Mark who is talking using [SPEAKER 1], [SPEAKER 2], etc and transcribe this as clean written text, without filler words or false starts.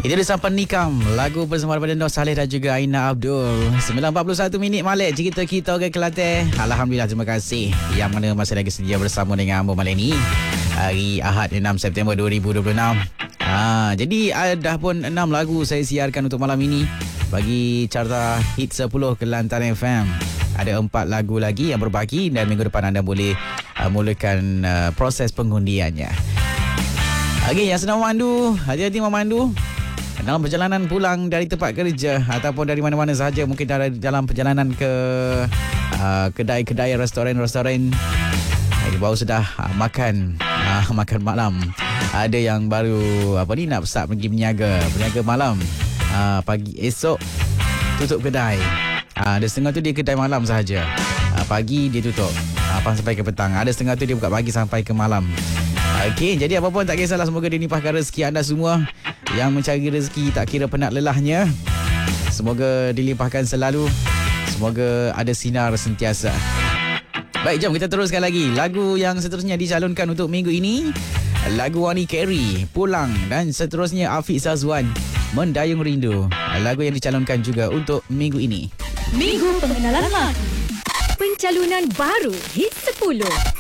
[SPEAKER 1] Itu dia Sampan Nikam, lagu bersama daripada Nur Saleh dan juga Aina Abdul. 9:41 minit Malik, cerita kita orang Kelantan. Alhamdulillah, terima kasih yang mana masih lagi sedia bersama dengan Ambo Malik ni. Hari Ahad 6 September 2026. Jadi dah pun 6 lagu saya siarkan untuk malam ini bagi carta hit 10 Kelantan FM. Ada 4 lagu lagi yang berbaki dan minggu depan anda boleh mulakan proses pengundiannya. Okey, yang sedang memandu, hati-hati memandu dalam perjalanan pulang dari tempat kerja ataupun dari mana-mana sahaja, mungkin dalam perjalanan ke kedai-kedai, restoran-restoran, baru sudah makan malam. Ada yang baru nak start pergi berniaga malam. Pagi esok tutup kedai. Ada setengah tu dia kedai malam sahaja. Pagi dia tutup sampai ke petang. Ada setengah tu dia buka pagi sampai ke malam. Okey, jadi apa pun tak kisahlah, semoga dilimpahkan rezeki anda semua yang mencari rezeki tak kira penat lelahnya. Semoga dilimpahkan selalu. Semoga ada sinar sentiasa. Baik, jom kita teruskan lagi. Lagu yang seterusnya dicalonkan untuk minggu ini, lagu Wani Carey, Pulang, dan seterusnya Afiq Sazwan, Mendayung Rindu. Lagu yang dicalonkan juga untuk minggu ini.
[SPEAKER 2] Minggu Pengenalan Lagu. Pencalonan baru Hit 10.